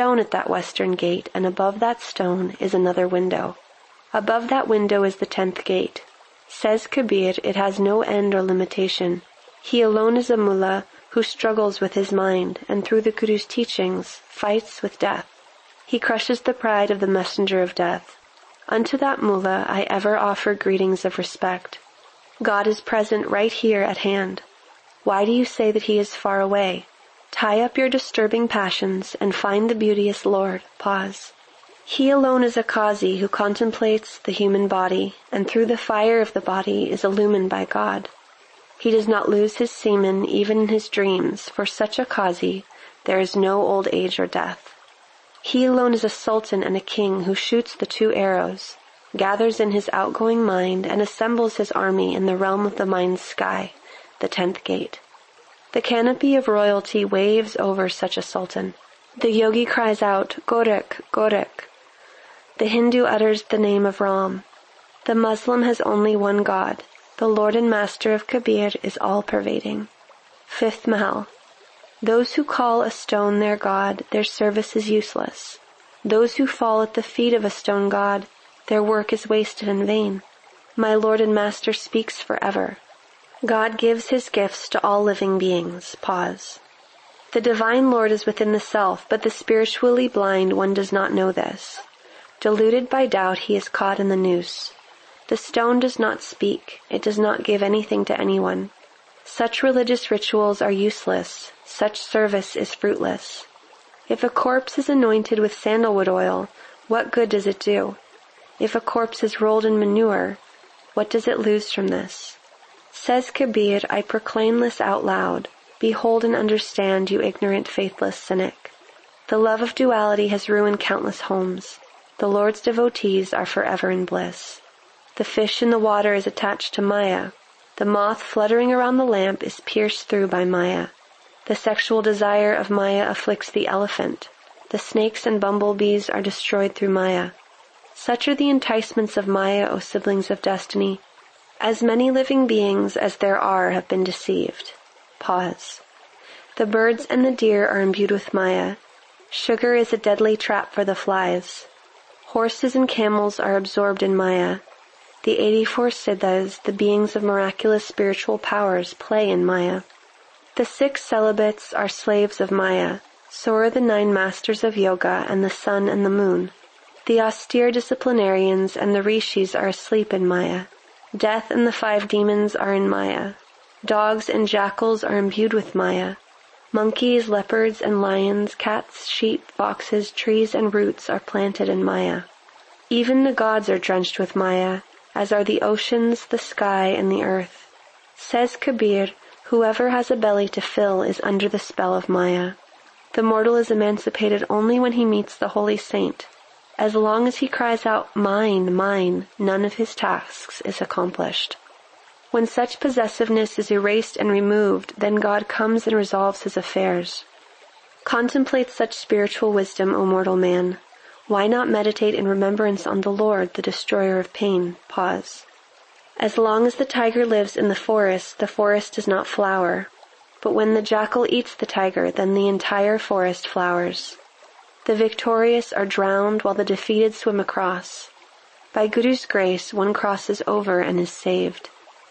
stone at that western gate, and above that stone is another window. Above that window is the 10th gate. Says Kabir, it has no end or limitation. He alone is a mullah who struggles with his mind, and through the Guru's teachings, fights with death. He crushes the pride of the messenger of death. Unto that mullah I ever offer greetings of respect. God is present right here at hand. Why do you say that he is far away? Tie up your disturbing passions and find the beauteous Lord. Pause. He alone is a Qazi who contemplates the human body, and through the fire of the body is illumined by God. He does not lose his semen even in his dreams. For such a Qazi, there is no old age or death. He alone is a sultan and a king who shoots the 2 arrows, gathers in his outgoing mind, and assembles his army in the realm of the mind's sky, the 10th gate. The canopy of royalty waves over such a sultan. The yogi cries out, Gorak, Gorak. The Hindu utters the name of Ram. The Muslim has only one God. The Lord and Master of Kabir is all-pervading. 5th Mahal. Those who call a stone their God, their service is useless. Those who fall at the feet of a stone god, their work is wasted in vain. My Lord and Master speaks forever. God gives his gifts to all living beings. Pause. The divine Lord is within the self, but the spiritually blind one does not know this. Deluded by doubt, he is caught in the noose. The stone does not speak. It does not give anything to anyone. Such religious rituals are useless. Such service is fruitless. If a corpse is anointed with sandalwood oil, what good does it do? If a corpse is rolled in manure, what does it lose from this? Says Kabir, I proclaim this out loud. Behold and understand, you ignorant, faithless cynic. The love of duality has ruined countless homes. The Lord's devotees are forever in bliss. The fish in the water is attached to Maya. The moth fluttering around the lamp is pierced through by Maya. The sexual desire of Maya afflicts the elephant. The snakes and bumblebees are destroyed through Maya. Such are the enticements of Maya, O siblings of destiny. As many living beings as there are have been deceived. Pause. The birds and the deer are imbued with Maya. Sugar is a deadly trap for the flies. Horses and camels are absorbed in Maya. The 84 siddhas, the beings of miraculous spiritual powers, play in Maya. The 6 celibates are slaves of Maya. So are the 9 masters of yoga and the sun and the moon. The austere disciplinarians and the rishis are asleep in Maya. Death and the 5 demons are in Maya. Dogs and jackals are imbued with Maya. Monkeys, leopards, and lions, cats, sheep, foxes, trees, and roots are planted in Maya. Even the gods are drenched with Maya, as are the oceans, the sky, and the earth. Says Kabir, whoever has a belly to fill is under the spell of Maya. The mortal is emancipated only when he meets the holy saint. As long as he cries out, mine, mine, none of his tasks is accomplished. When such possessiveness is erased and removed, then God comes and resolves his affairs. Contemplate such spiritual wisdom, O mortal man. Why not meditate in remembrance on the Lord, the destroyer of pain? Pause. As long as the tiger lives in the forest does not flower. But when the jackal eats the tiger, then the entire forest flowers. The victorious are drowned while the defeated swim across. By Guru's grace, one crosses over and is saved.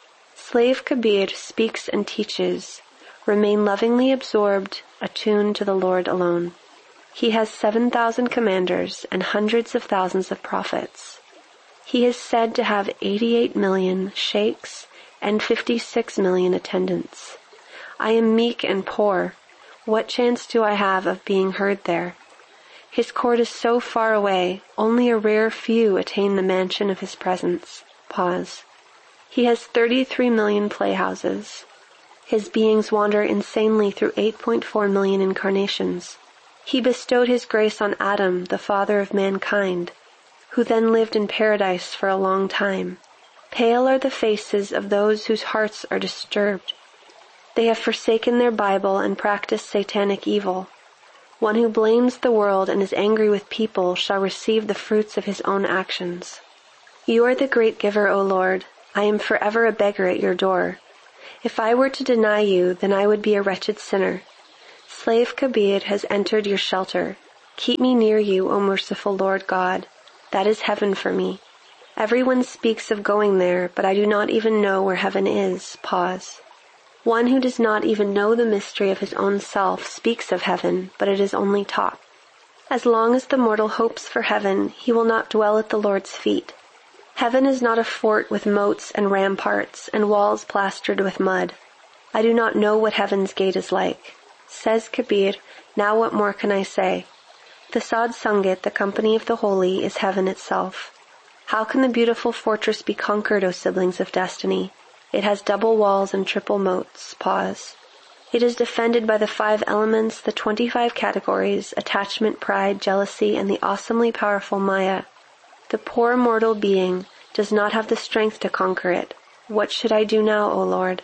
Slave Kabir speaks and teaches. Remain lovingly absorbed, attuned to the Lord alone. He has 7,000 commanders and hundreds of thousands of prophets. He is said to have 88 million sheikhs and 56 million attendants. I am meek and poor. What chance do I have of being heard there? His court is so far away, only a rare few attain the mansion of his presence. Pause. He has 33 million playhouses. His beings wander insanely through 8.4 million incarnations. He bestowed his grace on Adam, the father of mankind, who then lived in paradise for a long time. Pale are the faces of those whose hearts are disturbed. They have forsaken their Bible and practiced satanic evil. One who blames the world and is angry with people shall receive the fruits of his own actions. You are the great giver, O Lord. I am forever a beggar at your door. If I were to deny you, then I would be a wretched sinner. Slave Kabir has entered your shelter. Keep me near you, O merciful Lord God. That is heaven for me. Everyone speaks of going there, but I do not even know where heaven is. Pause. One who does not even know the mystery of his own self speaks of heaven, but it is only talk. As long as the mortal hopes for heaven, he will not dwell at the Lord's feet. Heaven is not a fort with moats and ramparts and walls plastered with mud. I do not know what heaven's gate is like. Says Kabir, now what more can I say? The Sad Sangat, the company of the holy, is heaven itself. How can the beautiful fortress be conquered, O siblings of destiny? It has double walls and triple moats. Pause. It is defended by the 5 elements, the 25 categories, attachment, pride, jealousy, and the awesomely powerful Maya. The poor mortal being does not have the strength to conquer it. What should I do now, O Lord?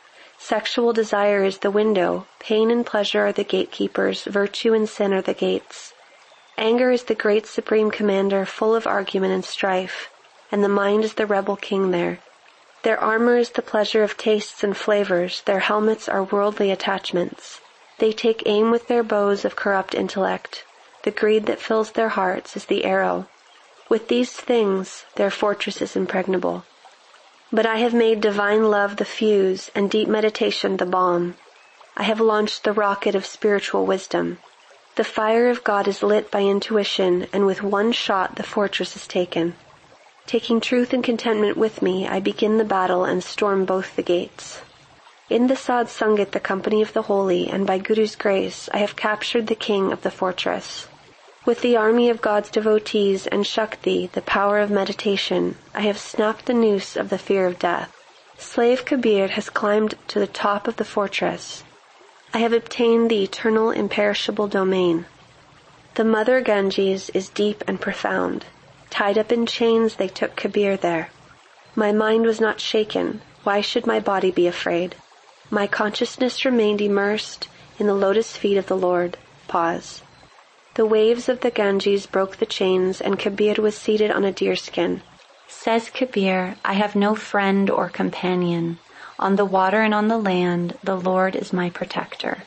Sexual desire is the window, pain and pleasure are the gatekeepers, virtue and sin are the gates. Anger is the great supreme commander, full of argument and strife, and the mind is the rebel king there. Their armor is the pleasure of tastes and flavors, their helmets are worldly attachments. They take aim with their bows of corrupt intellect. The greed that fills their hearts is the arrow. With these things, their fortress is impregnable. But I have made divine love the fuse and deep meditation the bomb. I have launched the rocket of spiritual wisdom. The fire of God is lit by intuition, and with one shot the fortress is taken. Taking truth and contentment with me, I begin the battle and storm both the gates. In the Sad Sangat, the company of the holy, and by Guru's grace, I have captured the king of the fortress. With the army of God's devotees and Shakti, the power of meditation, I have snapped the noose of the fear of death. Slave Kabir has climbed to the top of the fortress. I have obtained the eternal imperishable domain. The mother Ganges is deep and profound. Tied up in chains, they took Kabir there. My mind was not shaken. Why should my body be afraid? My consciousness remained immersed in the lotus feet of the Lord. Pause. The waves of the Ganges broke the chains, and Kabir was seated on a deerskin. Says Kabir, I have no friend or companion. On the water and on the land, the Lord is my protector.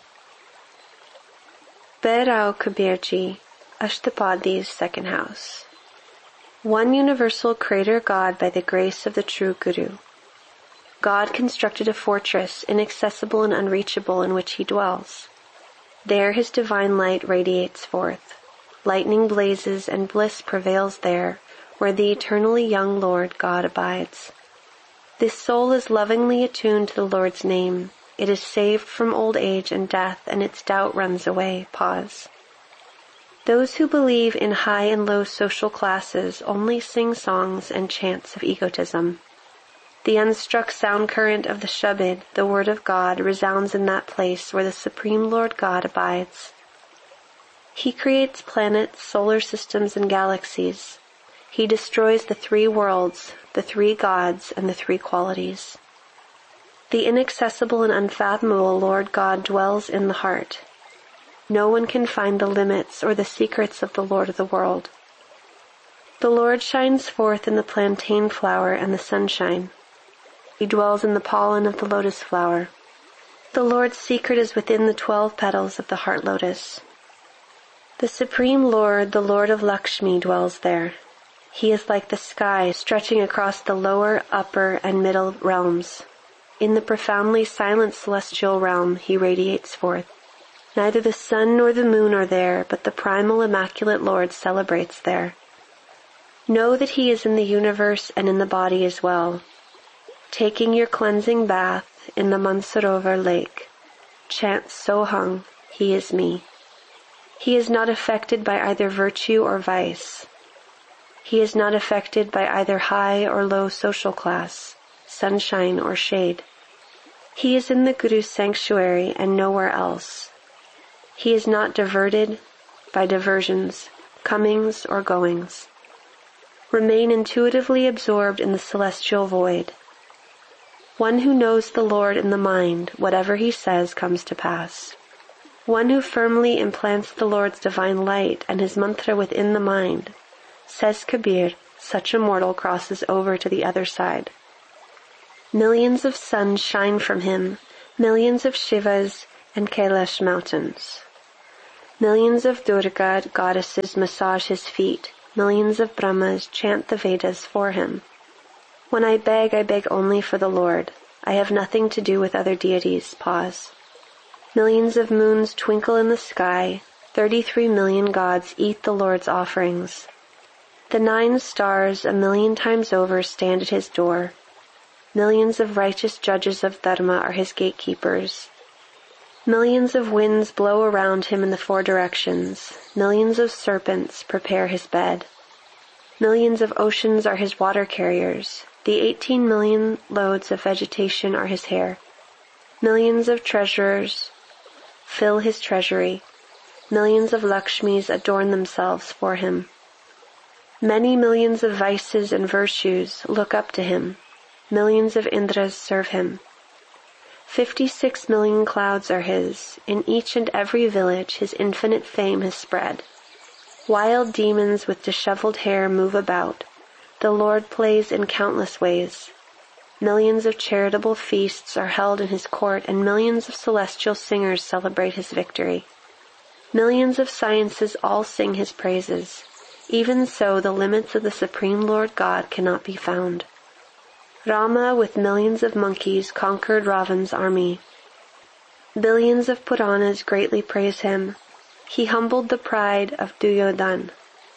Bhairao Kabirji, Ashtapadi's second house. One universal creator God by the grace of the true Guru. God constructed a fortress, inaccessible and unreachable, in which he dwells. There his divine light radiates forth. Lightning blazes and bliss prevails there, where the eternally young Lord God abides. This soul is lovingly attuned to the Lord's name. It is saved from old age and death, and its doubt runs away. Pause. Those who believe in high and low social classes only sing songs and chants of egotism. The unstruck sound current of the Shabad, the word of God, resounds in that place where the Supreme Lord God abides. He creates planets, solar systems, and galaxies. He destroys the 3 worlds, the 3 gods, and the 3 qualities. The inaccessible and unfathomable Lord God dwells in the heart. No one can find the limits or the secrets of the Lord of the world. The Lord shines forth in the plantain flower and the sunshine. He dwells in the pollen of the lotus flower. The Lord's secret is within the 12 petals of the heart lotus. The Supreme Lord, the Lord of Lakshmi, dwells there. He is like the sky stretching across the lower, upper, and middle realms. In the profoundly silent celestial realm, he radiates forth. Neither the sun nor the moon are there, but the primal immaculate Lord celebrates there. Know that he is in the universe and in the body as well. Taking your cleansing bath in the Mansarovar lake, chant Soham, he is me. He is not affected by either virtue or vice. He is not affected by either high or low social class, sunshine or shade. He is in the Guru's sanctuary and nowhere else. He is not diverted by diversions, comings or goings. Remain intuitively absorbed in the celestial void. One who knows the Lord in the mind, whatever he says comes to pass. One who firmly implants the Lord's divine light and his mantra within the mind. Says Kabir, such a mortal crosses over to the other side. Millions of suns shine from him, millions of Shivas and Kailash mountains. Millions of Durga goddesses massage his feet. Millions of Brahmas chant the Vedas for him. When I beg only for the Lord. I have nothing to do with other deities. Pause. Millions of moons twinkle in the sky. 33 million gods eat the Lord's offerings. The 9 stars 1,000,000 times over stand at his door. Millions of righteous judges of dharma are his gatekeepers. Millions of winds blow around him in the 4 directions. Millions of serpents prepare his bed. Millions of oceans are his water carriers. The 18 million loads of vegetation are his hair. Millions of treasurers fill his treasury. Millions of Lakshmis adorn themselves for him. Many millions of vices and virtues look up to him. Millions of Indras serve him. 56 million clouds are his. In each and every village his infinite fame has spread. Wild demons with disheveled hair move about. The Lord plays in countless ways. Millions of charitable feasts are held in his court, and millions of celestial singers celebrate his victory. Millions of sciences all sing his praises. Even so, the limits of the Supreme Lord God cannot be found. Rama with millions of monkeys conquered Ravan's army. Billions of Puranas greatly praise him. He humbled the pride of Duryodhana.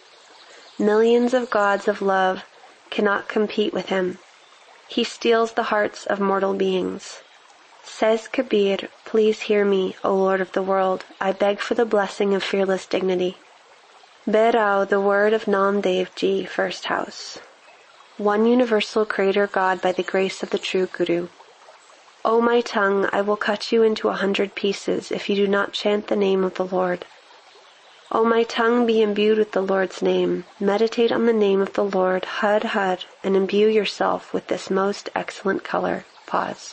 Millions of gods of love cannot compete with him. He steals the hearts of mortal beings. Says Kabir, please hear me, O Lord of the world. I beg for the blessing of fearless dignity. Behrao, the word of Namdev Ji, first house. One universal creator God by the grace of the true Guru. O my tongue, I will cut you into 100 pieces if you do not chant the name of the Lord. O my tongue, be imbued with the Lord's name. Meditate on the name of the Lord, Har Har, and imbue yourself with this most excellent color. Pause.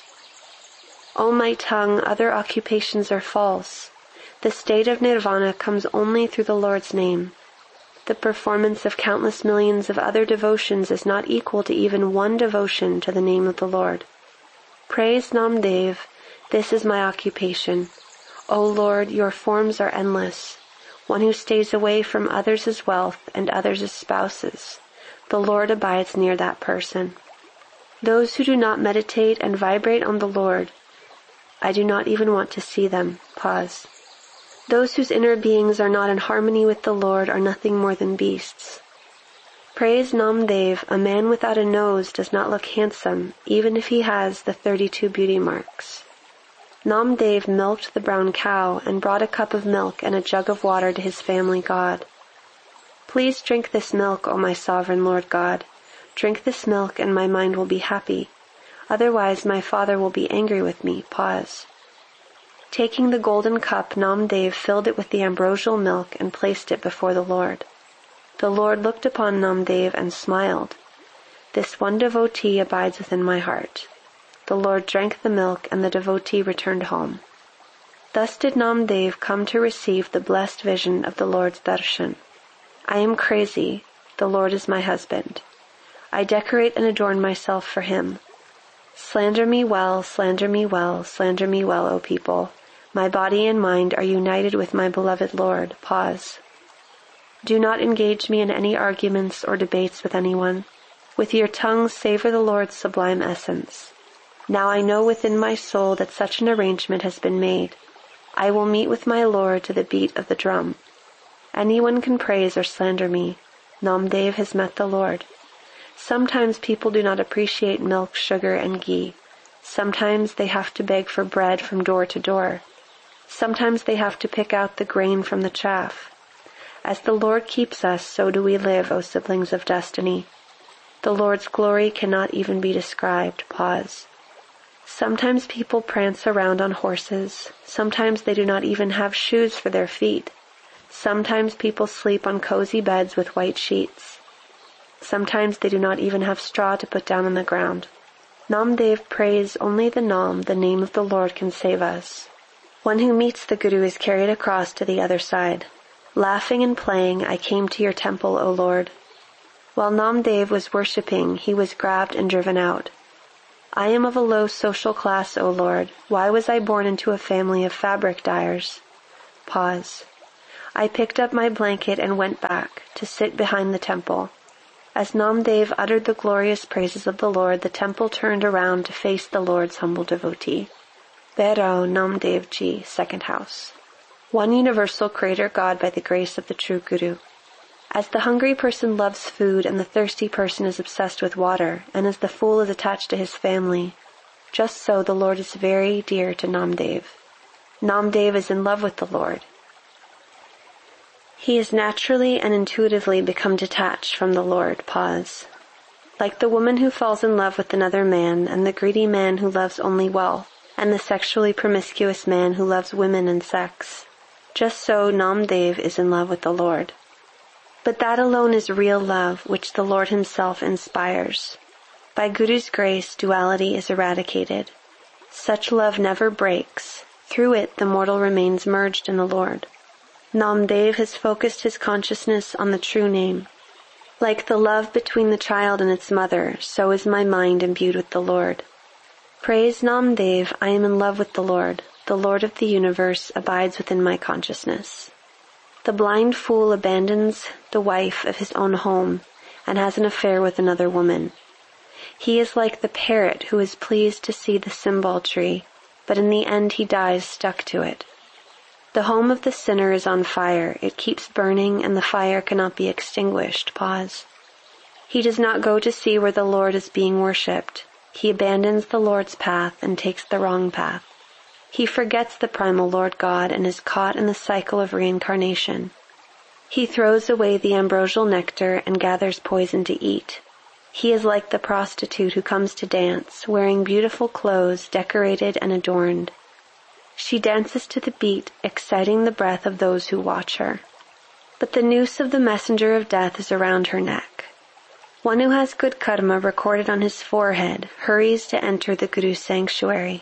O my tongue, other occupations are false. The state of nirvana comes only through the Lord's name. The performance of countless millions of other devotions is not equal to even one devotion to the name of the Lord. Praise Namdev, this is my occupation. O Lord, your forms are endless. One who stays away from others' wealth and others' spouses. The Lord abides near that person. Those who do not meditate and vibrate on the Lord, I do not even want to see them. Pause. Those whose inner beings are not in harmony with the Lord are nothing more than beasts. Praise Namdev, a man without a nose does not look handsome, even if he has the 32 beauty marks. Namdev milked the brown cow and brought a cup of milk and a jug of water to his family god. Please drink this milk, O my sovereign Lord God. Drink this milk and my mind will be happy. Otherwise my father will be angry with me. Pause. Taking the golden cup, Namdev filled it with the ambrosial milk and placed it before the Lord. The Lord looked upon Namdev and smiled. This one devotee abides within my heart. The Lord drank the milk and the devotee returned home. Thus did Namdev come to receive the blessed vision of the Lord's darshan. I am crazy. The Lord is my husband. I decorate and adorn myself for him. Slander me well, slander me well, slander me well, O people. My body and mind are united with my beloved Lord. Pause. Do not engage me in any arguments or debates with anyone. With your tongue savor the Lord's sublime essence. Now I know within my soul that such an arrangement has been made. I will meet with my Lord to the beat of the drum. Anyone can praise or slander me. Namdev has met the Lord. Sometimes people do not appreciate milk, sugar, and ghee. Sometimes they have to beg for bread from door to door. Sometimes they have to pick out the grain from the chaff. As the Lord keeps us, so do we live, O siblings of destiny. The Lord's glory cannot even be described. Pause. Sometimes people prance around on horses. Sometimes they do not even have shoes for their feet. Sometimes people sleep on cozy beds with white sheets. Sometimes they do not even have straw to put down on the ground. Namdev prays only the Nam, the name of the Lord, can save us. One who meets the Guru is carried across to the other side. Laughing and playing, I came to your temple, O Lord. While Namdev was worshipping, he was grabbed and driven out. I am of a low social class, O Lord. Why was I born into a family of fabric dyers? Pause. I picked up my blanket and went back to sit behind the temple. As Namdev uttered the glorious praises of the Lord, the temple turned around to face the Lord's humble devotee. Bhairao Namdev Ji, second house. One universal creator God by the grace of the true Guru. As the hungry person loves food and the thirsty person is obsessed with water, and as the fool is attached to his family, just so the Lord is very dear to Namdev. Namdev is in love with the Lord. He has naturally and intuitively become detached from the Lord. Pause. Like the woman who falls in love with another man, and the greedy man who loves only wealth, and the sexually promiscuous man who loves women and sex. Just so Namdev is in love with the Lord. But that alone is real love, which the Lord himself inspires. By Guru's grace, duality is eradicated. Such love never breaks. Through it, the mortal remains merged in the Lord. Namdev has focused his consciousness on the true name. Like the love between the child and its mother, so is my mind imbued with the Lord. Praise Namdev, I am in love with the Lord. The Lord of the universe abides within my consciousness. The blind fool abandons the wife of his own home and has an affair with another woman. He is like the parrot who is pleased to see the cymbal tree, but in the end he dies stuck to it. The home of the sinner is on fire. It keeps burning and the fire cannot be extinguished. Pause. He does not go to see where the Lord is being worshipped. He abandons the Lord's path and takes the wrong path. He forgets the primal Lord God and is caught in the cycle of reincarnation. He throws away the ambrosial nectar and gathers poison to eat. He is like the prostitute who comes to dance, wearing beautiful clothes, decorated and adorned. She dances to the beat, exciting the breath of those who watch her. But the noose of the messenger of death is around her neck. One who has good karma recorded on his forehead hurries to enter the Guru's sanctuary.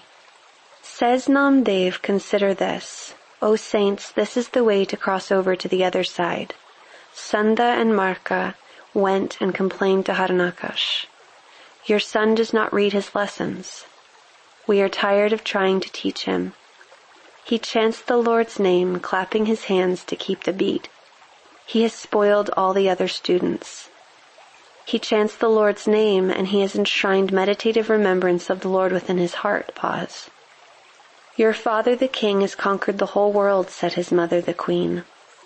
Says Namdev, consider this. O saints, this is the way to cross over to the other side. Sanda and Marka went and complained to Harnakash. Your son does not read his lessons. We are tired of trying to teach him. He chants the Lord's name, clapping his hands to keep the beat. He has spoiled all the other students. He chants the Lord's name, and he has enshrined meditative remembrance of the Lord within his heart. Pause. Your father the king has conquered the whole world, said his mother the queen.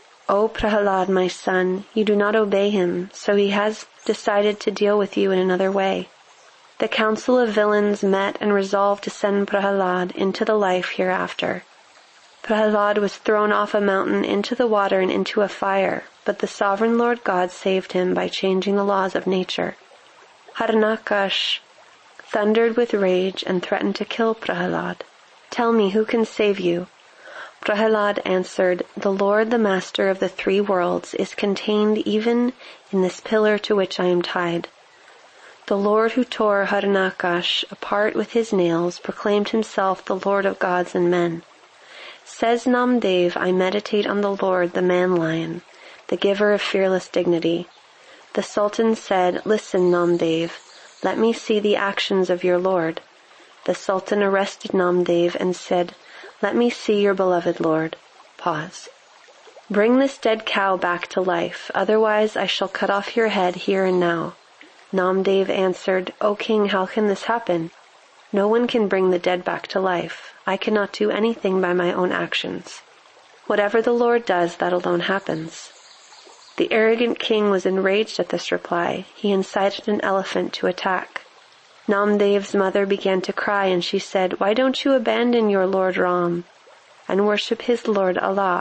O Prahalad, my son, you do not obey him, so he has decided to deal with you in another way. The council of villains met and resolved to send Prahalad into the life hereafter. Prahalad was thrown off a mountain into the water and into a fire, but the sovereign Lord God saved him by changing the laws of nature. Harnakash thundered with rage and threatened to kill Prahalad. Tell me, who can save you? Prahalad answered, the Lord, the master of the three worlds, is contained even in this pillar to which I am tied. The Lord who tore Harnakash apart with his nails proclaimed himself the Lord of gods and men. Says Namdev, I meditate on the Lord, the man-lion, the giver of fearless dignity. The Sultan said, listen, Namdev, let me see the actions of your Lord. The Sultan arrested Namdev and said, let me see your beloved Lord. Pause. Bring this dead cow back to life, otherwise I shall cut off your head here and now. Namdev answered, O king, how can this happen? No one can bring the dead back to life. I cannot do anything by my own actions. Whatever the Lord does, that alone happens. The arrogant king was enraged at this reply. He incited an elephant to attack. Namdev's mother began to cry and she said, why don't you abandon your Lord Ram and worship his Lord Allah?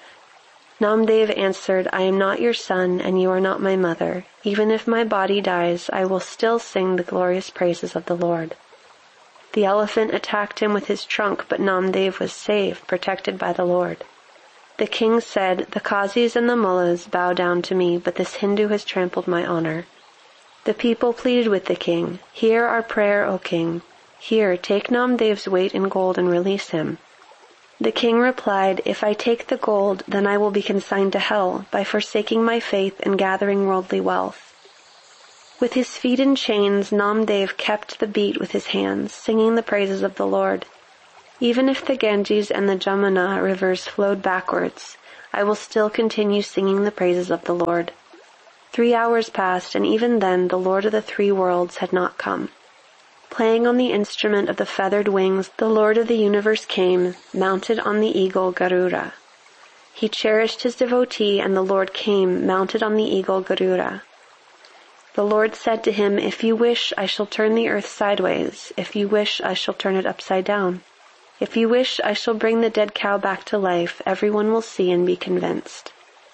Namdev answered, I am not your son and you are not my mother. Even if my body dies, I will still sing the glorious praises of the Lord. The elephant attacked him with his trunk, but Namdev was saved, protected by the Lord. The king said, the Qazis and the mullahs bow down to me, but this Hindu has trampled my honor. The people pleaded with the king, hear our prayer, O king. Here, take Namdev's weight in gold and release him. The king replied, if I take the gold, then I will be consigned to hell by forsaking my faith and gathering worldly wealth. With his feet in chains, Namdev kept the beat with his hands, singing the praises of the Lord. Even if the Ganges and the Jamuna rivers flowed backwards, I will still continue singing the praises of the Lord. 3 hours passed, and even then the Lord of the 3 worlds had not come. Playing on the instrument of the feathered wings, the Lord of the universe came, mounted on the eagle Garuda. He cherished his devotee, and the Lord came, mounted on the eagle Garuda. The Lord said to him, "If you wish, I shall turn the earth sideways. If you wish, I shall turn it upside down. If you wish, I shall bring the dead cow back to life. Everyone will see and be convinced."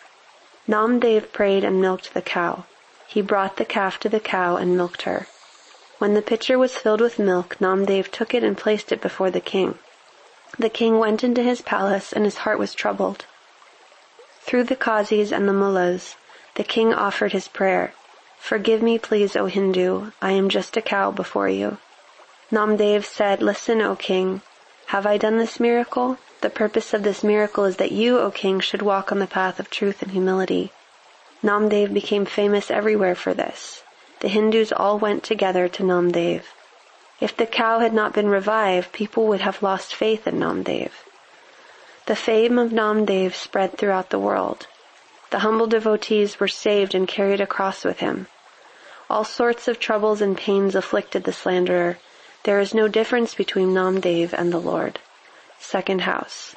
Namdev prayed and milked the cow. He brought the calf to the cow and milked her. When the pitcher was filled with milk, Namdev took it and placed it before the king. The king went into his palace, and his heart was troubled. Through the qazis and the mullahs, the king offered his prayer. "Forgive me, please, O Hindu. I am just a cow before you." Namdev said, "Listen, O king. Have I done this miracle? The purpose of this miracle is that you, O king, should walk on the path of truth and humility." Namdev became famous everywhere for this. The Hindus all went together to Namdev. If the cow had not been revived, people would have lost faith in Namdev. The fame of Namdev spread throughout the world. The humble devotees were saved and carried across with him. All sorts of troubles and pains afflicted the slanderer. There is no difference between Namdev and the Lord. Second house.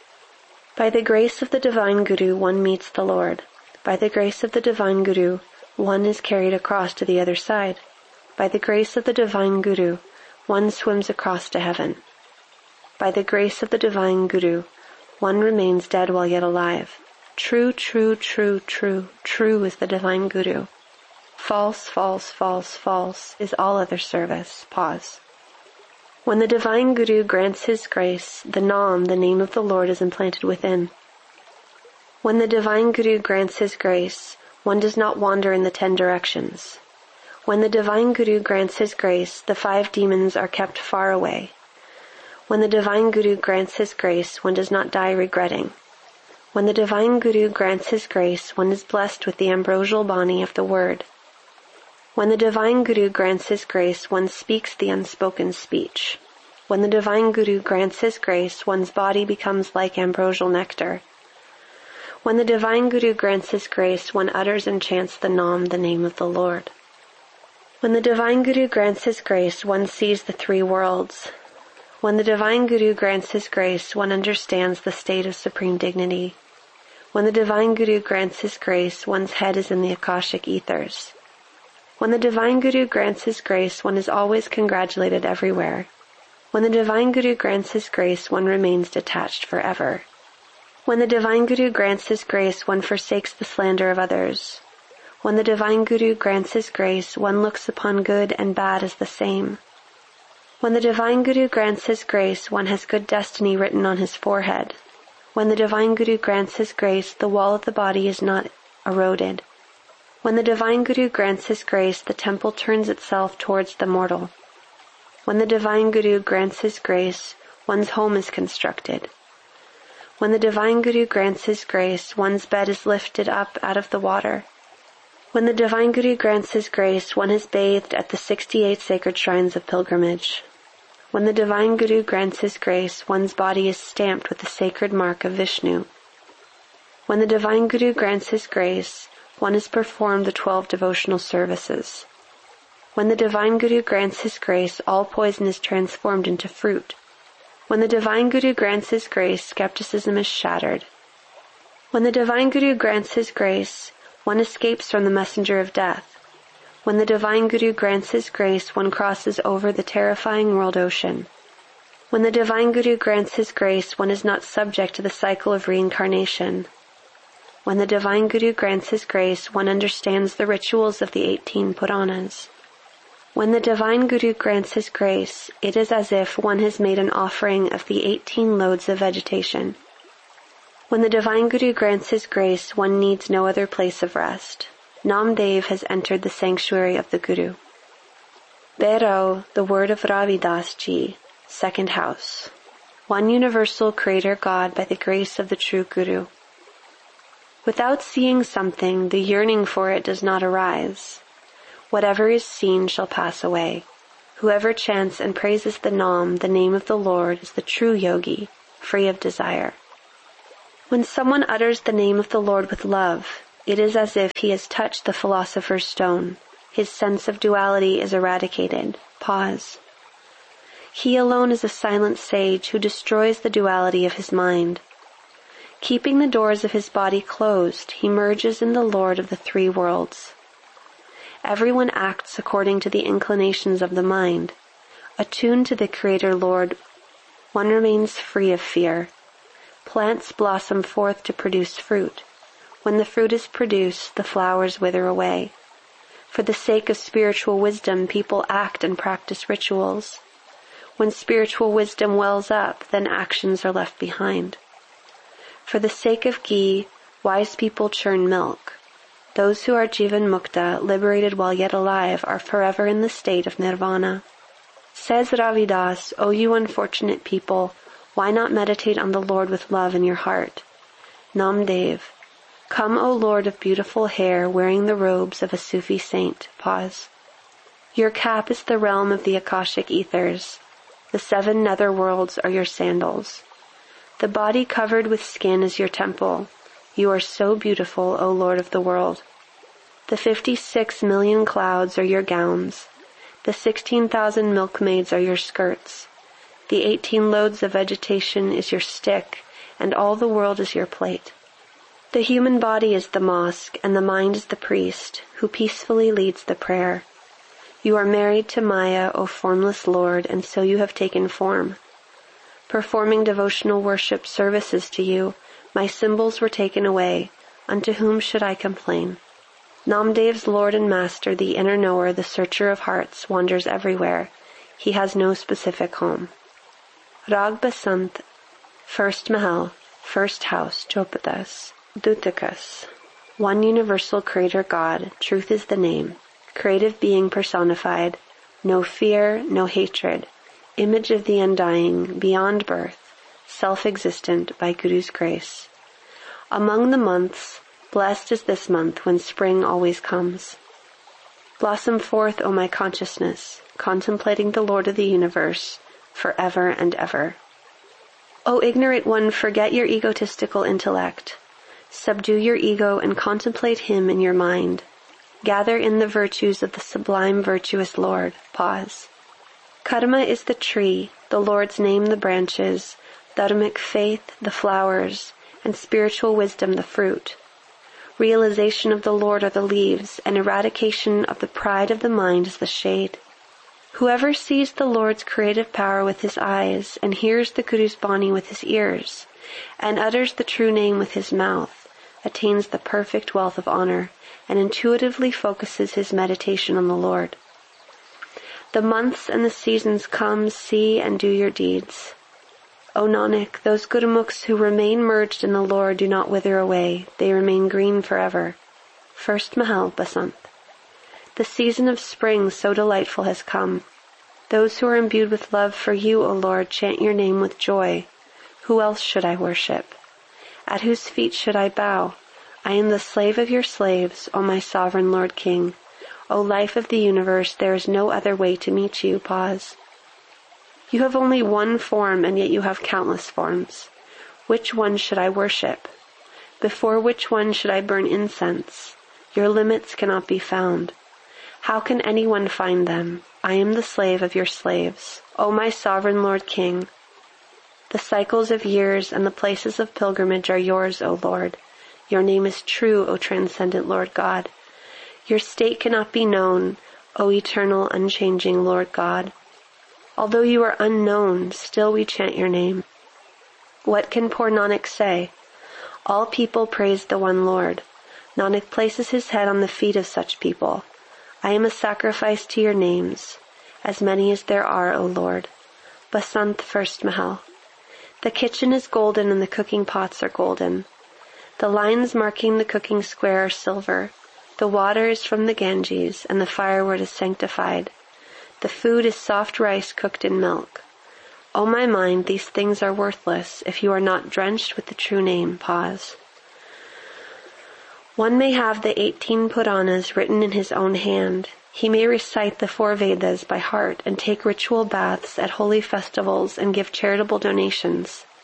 By the grace of the Divine Guru, one meets the Lord. By the grace of the Divine Guru, one is carried across to the other side. By the grace of the Divine Guru, one swims across to heaven. By the grace of the Divine Guru, one remains dead while yet alive. True, true, true, true, true is the Divine Guru. False, false, false, false is all other service. Pause. When the Divine Guru grants his grace, the Nam, the name of the Lord, is implanted within. When the Divine Guru grants his grace, one does not wander in the 10 directions. When the Divine Guru grants his grace, the 5 demons are kept far away. When the Divine Guru grants his grace, one does not die regretting. When the Divine Guru grants his grace, one is blessed with the ambrosial bani of the Word. When the Divine Guru grants his grace, one speaks the unspoken speech. When the Divine Guru grants his grace, one's body becomes like ambrosial nectar. When the Divine Guru grants his grace, one utters and chants the Nam, the name of the Lord. When the Divine Guru grants his grace, one sees the 3 worlds. When the Divine Guru grants his grace, one understands the state of supreme dignity. When the Divine Guru grants his grace, one's head is in the Akashic ethers. When the Divine Guru grants his grace, one is always congratulated everywhere. When the Divine Guru grants his grace, one remains detached forever. When the Divine Guru grants his grace, one forsakes the slander of others. When the Divine Guru grants his grace, one looks upon good and bad as the same. When the Divine Guru grants his grace, one has good destiny written on his forehead. When the Divine Guru grants his grace, the wall of the body is not eroded. When the Divine Guru grants his grace, the temple turns itself towards the mortal. When the Divine Guru grants his grace, one's home is constructed. When the Divine Guru grants his grace, one's bed is lifted up out of the water. When the Divine Guru grants his grace, one is bathed at the 68 sacred shrines of pilgrimage. When the Divine Guru grants his grace, one's body is stamped with the sacred mark of Vishnu. When the Divine Guru grants his grace, one has performed the 12 devotional services. When the Divine Guru grants his grace, all poison is transformed into fruit. When the Divine Guru grants his grace, skepticism is shattered. When the Divine Guru grants his grace, one escapes from the messenger of death. When the Divine Guru grants his grace, one crosses over the terrifying world ocean. When the Divine Guru grants his grace, one is not subject to the cycle of reincarnation. When the Divine Guru grants his grace, one understands the rituals of the 18 Puranas. When the Divine Guru grants his grace, it is as if one has made an offering of the 18 loads of vegetation. When the Divine Guru grants his grace, one needs no other place of rest. Namdev has entered the sanctuary of the Guru. Bhairav, the word of Ravidas Ji, 2nd house. One universal creator God by the grace of the true Guru. Without seeing something, the yearning for it does not arise. Whatever is seen shall pass away. Whoever chants and praises the Nam, the name of the Lord, is the true yogi, free of desire. When someone utters the name of the Lord with love, it is as if he has touched the philosopher's stone. His sense of duality is eradicated. Pause. He alone is a silent sage who destroys the duality of his mind. Keeping the doors of his body closed, he merges in the Lord of the three worlds. Everyone acts according to the inclinations of the mind. Attuned to the Creator Lord, one remains free of fear. Plants blossom forth to produce fruit. When the fruit is produced, the flowers wither away. For the sake of spiritual wisdom, people act and practice rituals. When spiritual wisdom wells up, then actions are left behind. For the sake of ghee, wise people churn milk. Those who are Jivan Mukta, liberated while yet alive, are forever in the state of nirvana. Says Ravidas, O you unfortunate people, why not meditate on the Lord with love in your heart? Namdev, come, O Lord of beautiful hair, wearing the robes of a Sufi saint. Pause. Your cap is the realm of the Akashic ethers. The 7 nether worlds are your sandals. The body covered with skin is your temple. You are so beautiful, O Lord of the world. The 56 million clouds are your gowns. The 16,000 milkmaids are your skirts. The 18 loads of vegetation is your stick, and all the world is your plate. The human body is the mosque, and the mind is the priest, who peacefully leads the prayer. You are married to Maya, O formless Lord, and so you have taken form. Performing devotional worship services to you, my symbols were taken away. Unto whom should I complain? Namdev's Lord and Master, the inner knower, the searcher of hearts, wanders everywhere. He has no specific home. Rag Basant, first Mahal, first house, Jopadas, Dutakas. One universal creator God, truth is the name, creative being personified, no fear, no hatred, image of the undying, beyond birth, self-existent by Guru's grace. Among the months, blessed is this month when spring always comes. Blossom forth, O my consciousness, contemplating the Lord of the universe, forever and ever. O ignorant one, forget your egotistical intellect. Subdue your ego and contemplate him in your mind. Gather in the virtues of the sublime virtuous Lord. Pause. Karma is the tree, the Lord's name the branches, dharmic faith the flowers, and spiritual wisdom the fruit. Realization of the Lord are the leaves, and eradication of the pride of the mind is the shade. Whoever sees the Lord's creative power with his eyes, and hears the Guru's Bani with his ears, and utters the true name with his mouth, attains the perfect wealth of honor, and intuitively focuses his meditation on the Lord. The months and the seasons come, see and do your deeds. O Nanak, those Gurumukhs who remain merged in the Lord do not wither away, they remain green forever. First Mahal, Basant. The season of spring so delightful has come. Those who are imbued with love for you, O Lord, chant your name with joy. Who else should I worship? At whose feet should I bow? I am the slave of your slaves, O my sovereign Lord King. O life of the universe, there is no other way to meet you. Pause. You have only one form, and yet you have countless forms. Which one should I worship? Before which one should I burn incense? Your limits cannot be found. How can anyone find them? I am the slave of your slaves. O my sovereign Lord King, the cycles of years and the places of pilgrimage are yours, O Lord. Your name is true, O transcendent Lord God. Your state cannot be known, O eternal, unchanging Lord God. Although you are unknown, still we chant your name. What can poor Nanak say? All people praise the one Lord. Nanak places his head on the feet of such people. I am a sacrifice to your names, as many as there are, O Lord. Basant, first Mahal. The kitchen is golden and the cooking pots are golden. The lines marking the cooking square are silver. The water is from the Ganges, and the firewood is sanctified. The food is soft rice cooked in milk. O my mind, these things are worthless if you are not drenched with the true name. Pause. One may have the 18 Puranas written in his own hand. He may recite the 4 Vedas by heart and take ritual baths at holy festivals and give charitable donations.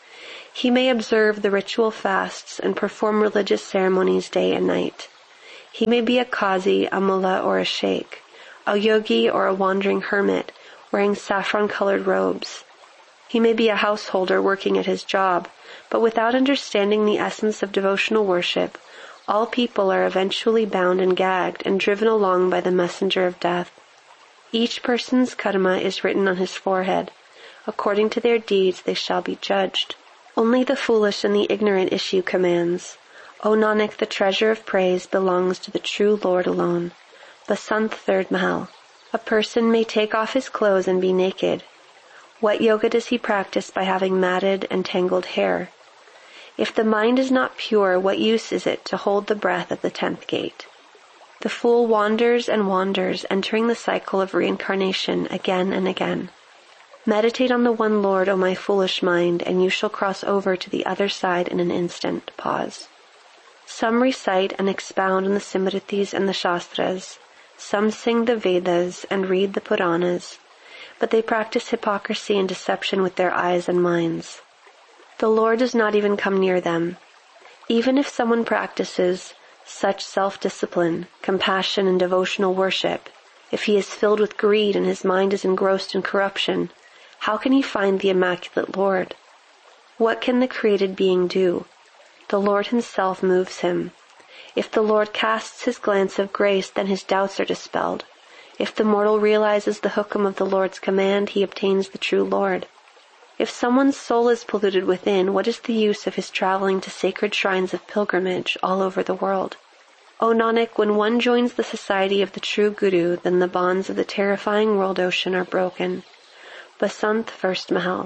He may observe the ritual fasts and perform religious ceremonies day and night. He may be a qazi, a mullah, or a sheikh, a yogi or a wandering hermit wearing saffron-colored robes. He may be a householder working at his job, but without understanding the essence of devotional worship, all people are eventually bound and gagged and driven along by the messenger of death. Each person's karma is written on his forehead. According to their deeds they shall be judged. Only the foolish and the ignorant issue commands. O Nanak, the treasure of praise belongs to the true Lord alone. Basant, 3rd Mahal. A person may take off his clothes and be naked. What yoga does he practice by having matted and tangled hair? If the mind is not pure, what use is it to hold the breath at the 10th gate? The fool wanders and wanders, entering the cycle of reincarnation again and again. Meditate on the one Lord, O my foolish mind, and you shall cross over to the other side in an instant. Pause. Some recite and expound on the Simritis and the Shastras. Some sing the Vedas and read the Puranas, but they practice hypocrisy and deception with their eyes and minds. The Lord does not even come near them. Even if someone practices such self-discipline, compassion, and devotional worship, if he is filled with greed and his mind is engrossed in corruption, how can he find the immaculate Lord? What can the created being do? The Lord himself moves him. If the Lord casts his glance of grace, then his doubts are dispelled. If the mortal realizes the hukum of the Lord's command, he obtains the true Lord. If someone's soul is polluted within, what is the use of his traveling to sacred shrines of pilgrimage all over the world? O Nanak, when one joins the society of the true Guru, then the bonds of the terrifying world ocean are broken. Basant, 1st Mahal.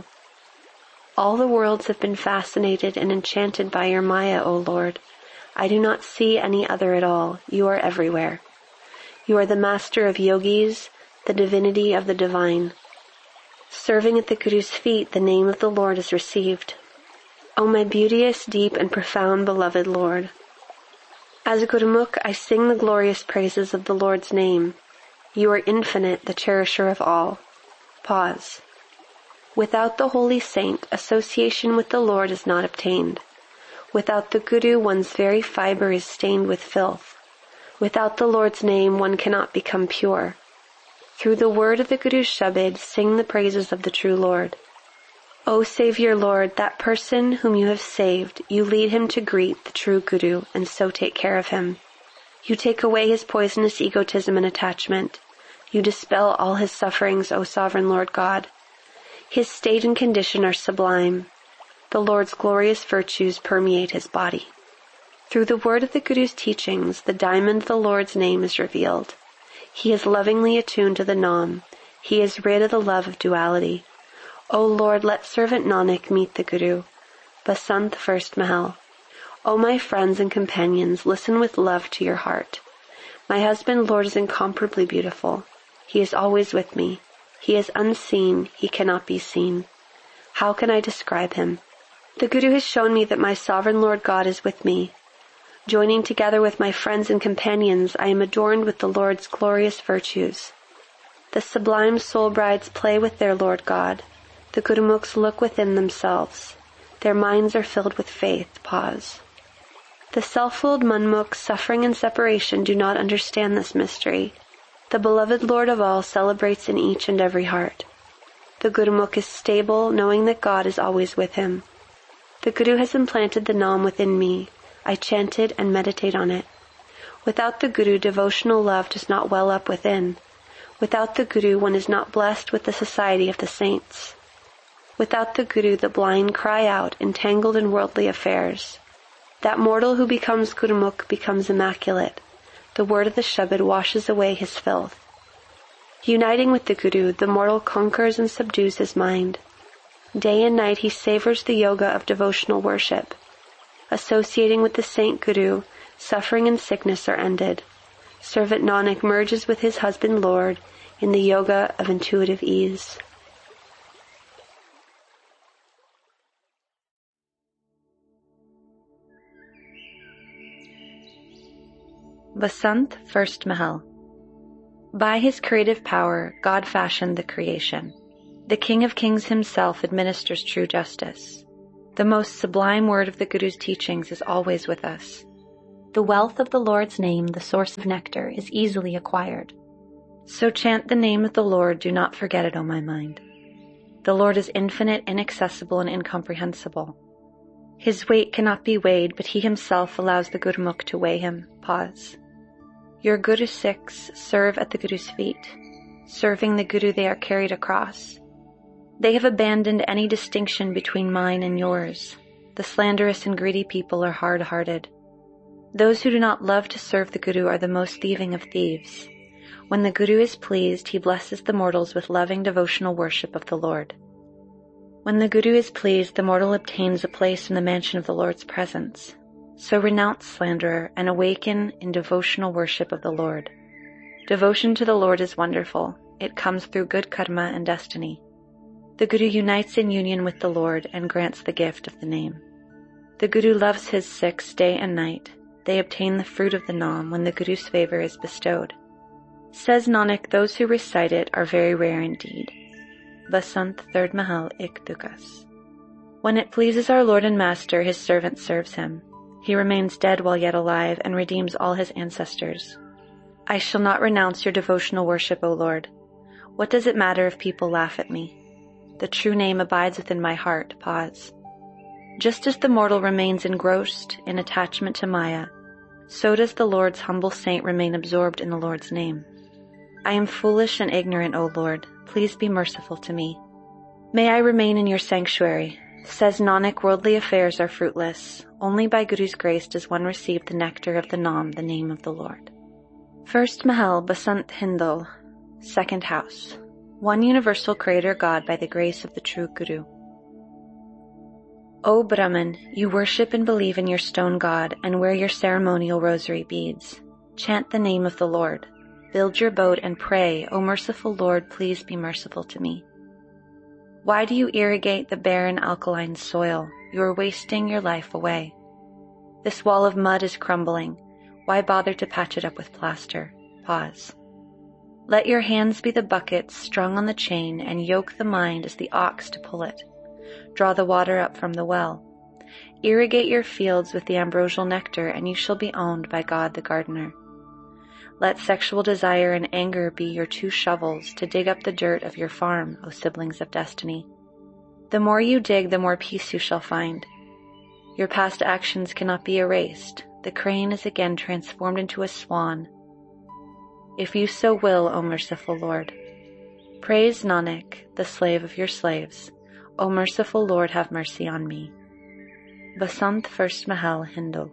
All the worlds have been fascinated and enchanted by your Maya, O Lord. I do not see any other at all. You are everywhere. You are the master of yogis, the divinity of the divine. Serving at the Guru's feet, the name of the Lord is received. O my beauteous, deep, and profound beloved Lord. As Gurmukh, I sing the glorious praises of the Lord's name. You are infinite, the cherisher of all. Pause. Without the holy saint, association with the Lord is not obtained. Without the Guru, one's very fiber is stained with filth. Without the Lord's name, one cannot become pure. Through the word of the Guru's Shabad, sing the praises of the true Lord. O Savior Lord, that person whom you have saved, you lead him to greet the true Guru, and so take care of him. You take away his poisonous egotism and attachment. You dispel all his sufferings, O Sovereign Lord God. His state and condition are sublime. The Lord's glorious virtues permeate his body. Through the word of the Guru's teachings, the diamond of the Lord's name is revealed. He is lovingly attuned to the Nam. He is rid of the love of duality. O Lord, let servant Nanak meet the Guru. Basant, 1st Mahal. O my friends and companions, listen with love to your heart. My husband, Lord, is incomparably beautiful. He is always with me. He is unseen. He cannot be seen. How can I describe him? The Guru has shown me that my sovereign Lord God is with me. Joining together with my friends and companions, I am adorned with the Lord's glorious virtues. The sublime soul brides play with their Lord God. The Gurmukhs look within themselves. Their minds are filled with faith. Pause. The self-willed Manmukhs, suffering in separation, do not understand this mystery. The beloved Lord of all celebrates in each and every heart. The Gurmukh is stable, knowing that God is always with him. The Guru has implanted the Nam within me. I chant it and meditate on it. Without the Guru, devotional love does not well up within. Without the Guru, one is not blessed with the society of the saints. Without the Guru, the blind cry out, entangled in worldly affairs. That mortal who becomes Gurmukh becomes immaculate. The word of the Shabad washes away his filth. Uniting with the Guru, the mortal conquers and subdues his mind. Day and night he savors the yoga of devotional worship. Associating with the Saint Guru, suffering and sickness are ended. Servant Nanak merges with his husband Lord in the yoga of intuitive ease. Basant, 1st Mahal. By his creative power, God fashioned the creation. The King of Kings himself administers true justice. The most sublime word of the Guru's teachings is always with us. The wealth of the Lord's name, the source of nectar, is easily acquired. So chant the name of the Lord, do not forget it, O my mind. The Lord is infinite, inaccessible, and incomprehensible. His weight cannot be weighed, but he himself allows the Gurmukh to weigh him. Pause. Your Guru Sikhs serve at the Guru's feet. Serving the Guru, they are carried across. They have abandoned any distinction between mine and yours. The slanderous and greedy people are hard-hearted. Those who do not love to serve the Guru are the most thieving of thieves. When the Guru is pleased, he blesses the mortals with loving devotional worship of the Lord. When the Guru is pleased, the mortal obtains a place in the mansion of the Lord's presence. So renounce slanderer and awaken in devotional worship of the Lord. Devotion to the Lord is wonderful. It comes through good karma and destiny. The Guru unites in union with the Lord and grants the gift of the name. The Guru loves his Sikhs day and night. They obtain the fruit of the Naam when the Guru's favor is bestowed. Says Nanak, those who recite it are very rare indeed. Basant, 3rd Mahal, Ik Dukas. When it pleases our Lord and Master, his servant serves him. He remains dead while yet alive and redeems all his ancestors. I shall not renounce your devotional worship, O Lord. What does it matter if people laugh at me? The true name abides within my heart. Pause. Just as the mortal remains engrossed in attachment to Maya, so does the Lord's humble saint remain absorbed in the Lord's name. I am foolish and ignorant, O Lord. Please be merciful to me. May I remain in your sanctuary. Says Nanak, worldly affairs are fruitless. Only by Guru's grace does one receive the nectar of the Naam, the name of the Lord. 1st Mahal, Basant Hindal, 2nd house. One universal creator God by the grace of the true Guru. O Brahman, you worship and believe in your stone god and wear your ceremonial rosary beads. Chant the name of the Lord. Build your boat and pray, O merciful Lord, please be merciful to me. Why do you irrigate the barren alkaline soil? You are wasting your life away. This wall of mud is crumbling. Why bother to patch it up with plaster? Pause. Let your hands be the buckets strung on the chain and yoke the mind as the ox to pull it. Draw the water up from the well. Irrigate your fields with the ambrosial nectar and you shall be owned by God the gardener. Let sexual desire and anger be your 2 shovels to dig up the dirt of your farm, O siblings of destiny. The more you dig, the more peace you shall find. Your past actions cannot be erased. The crane is again transformed into a swan. If you so will, O merciful Lord. Praise Nanak, the slave of your slaves. O merciful Lord, have mercy on me. Basant, 1st Mahal, Hindal.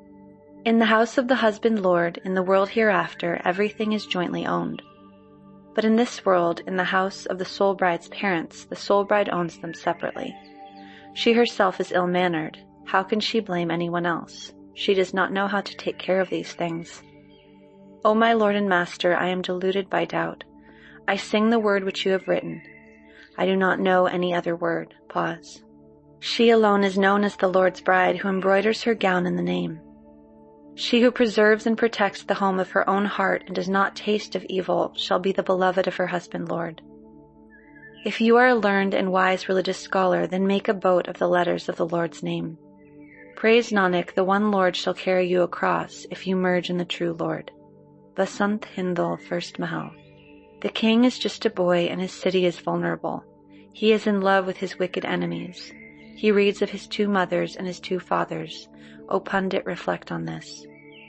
In the house of the husband Lord, in the world hereafter, everything is jointly owned. But in this world, in the house of the soul bride's parents, the soul bride owns them separately. She herself is ill-mannered. How can she blame anyone else? She does not know how to take care of these things. O my Lord and Master, I am deluded by doubt. I sing the word which you have written. I do not know any other word. Pause. She alone is known as the Lord's bride who embroiders her gown in the name. She who preserves and protects the home of her own heart and does not taste of evil shall be the beloved of her husband Lord. If you are a learned and wise religious scholar, then make a boat of the letters of the Lord's name. Praise Nanak, the one Lord shall carry you across if you merge in the true Lord. Basant Hindal, 1st Mahal. The king is just a boy and his city is vulnerable. He is in love with his wicked enemies. He reads of his 2 mothers and his 2 fathers. O Pundit, reflect on this.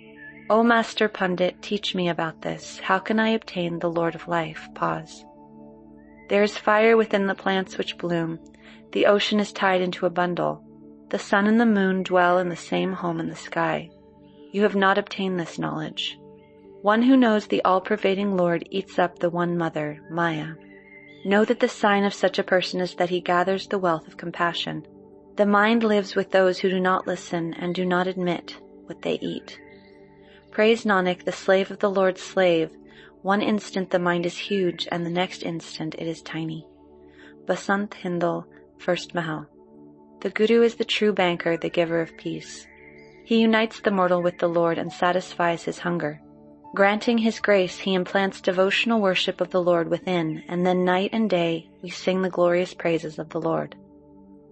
O Master Pundit, teach me about this. How can I obtain the Lord of life? Pause. There is fire within the plants which bloom. The ocean is tied into a bundle. The sun and the moon dwell in the same home in the sky. You have not obtained this knowledge. One who knows the all-pervading Lord eats up the one mother, Maya. Know that the sign of such a person is that he gathers the wealth of compassion. The mind lives with those who do not listen and do not admit what they eat. Praise Nanak, the slave of the Lord's slave. One instant the mind is huge and the next instant it is tiny. Basant Hindal, 1st Mahal. The Guru is the true banker, the giver of peace. He unites the mortal with the Lord and satisfies his hunger. Granting his grace, he implants devotional worship of the Lord within, and then night and day we sing the glorious praises of the Lord.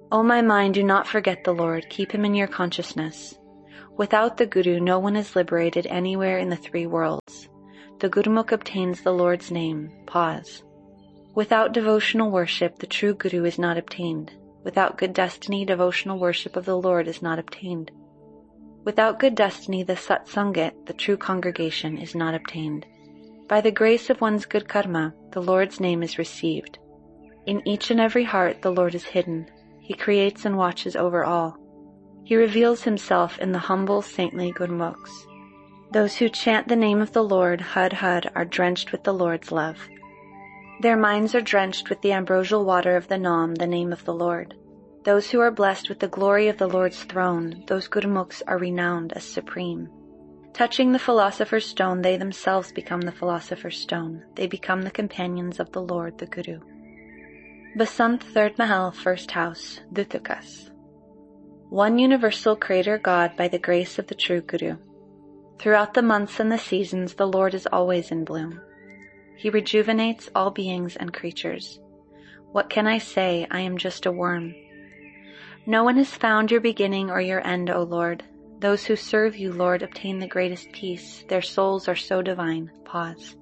O my mind, do not forget the Lord, keep him in your consciousness. Without the Guru, no one is liberated anywhere in the three worlds. The Gurumukh obtains the Lord's name. Pause. Without devotional worship, the true Guru is not obtained. Without good destiny, devotional worship of the Lord is not obtained. Without good destiny, the Satsangit, the true congregation, is not obtained. By the grace of one's good karma, the Lord's name is received. In each and every heart, the Lord is hidden. He creates and watches over all. He reveals himself in the humble, saintly Gurumukhs. Those who chant the name of the Lord, Hud Hud, are drenched with the Lord's love. Their minds are drenched with the ambrosial water of the Nam, the name of the Lord. Those who are blessed with the glory of the Lord's throne, those Gurumukhs are renowned as supreme. Touching the philosopher's stone, they themselves become the philosopher's stone. They become the companions of the Lord, the Guru. Basant, 3rd Mahal, 1st House, Dhutukas. One universal Creator God by the grace of the true Guru. Throughout the months and the seasons, the Lord is always in bloom. He rejuvenates all beings and creatures. What can I say? I am just a worm. No one has found your beginning or your end, O Lord. Those who serve you, Lord, obtain the greatest peace. Their souls are so divine. Pause.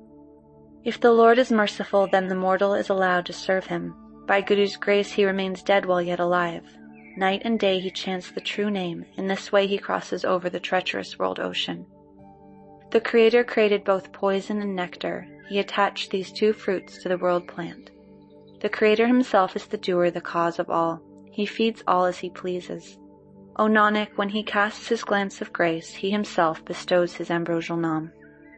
If the Lord is merciful, then the mortal is allowed to serve him. By Guru's grace, he remains dead while yet alive. Night and day he chants the true name. In this way he crosses over the treacherous world ocean. The Creator created both poison and nectar. He attached these two fruits to the world plant. The Creator himself is the doer, the cause of all. He feeds all as he pleases. O Nanak, when he casts his glance of grace, he himself bestows his ambrosial Nam.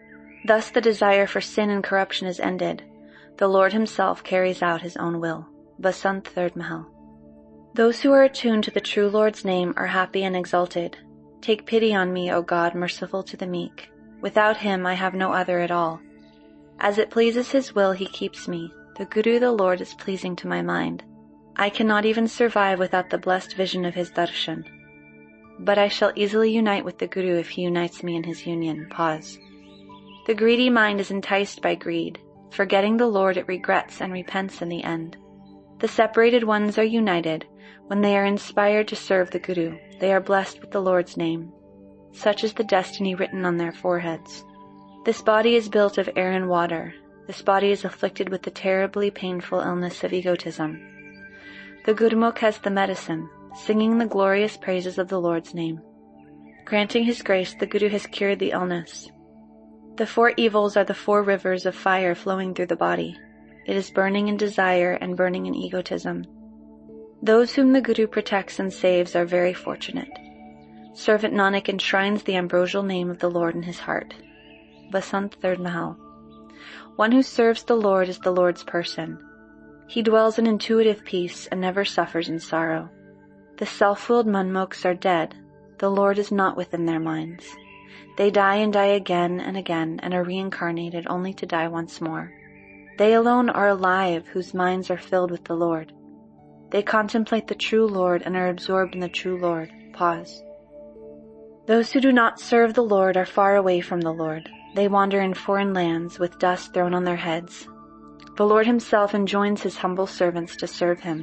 Thus the desire for sin and corruption is ended. The Lord himself carries out his own will. Basant, 3rd Mahal. Those who are attuned to the true Lord's name are happy and exalted. Take pity on me, O God, merciful to the meek. Without him I have no other at all. As it pleases his will, he keeps me. The Guru, the Lord, is pleasing to my mind. I cannot even survive without the blessed vision of his darshan. But I shall easily unite with the Guru if he unites me in his union. Pause. The greedy mind is enticed by greed. Forgetting the Lord, it regrets and repents in the end. The separated ones are united. When they are inspired to serve the Guru, they are blessed with the Lord's name. Such is the destiny written on their foreheads. This body is built of air and water. This body is afflicted with the terribly painful illness of egotism. The Gurumukh has the medicine, singing the glorious praises of the Lord's name. Granting his grace, the Guru has cured the illness. The four evils are the four rivers of fire flowing through the body. It is burning in desire and burning in egotism. Those whom the Guru protects and saves are very fortunate. Servant Nanak enshrines the ambrosial name of the Lord in his heart. Basant, 3rd Mahal. One who serves the Lord is the Lord's person. He dwells in intuitive peace and never suffers in sorrow. The self-willed manmokhs are dead. The Lord is not within their minds. They die and die again and are reincarnated only to die once more. They alone are alive whose minds are filled with the Lord. They contemplate the true Lord and are absorbed in the true Lord. Pause. Those who do not serve the Lord are far away from the Lord. They wander in foreign lands with dust thrown on their heads. The Lord himself enjoins his humble servants to serve him.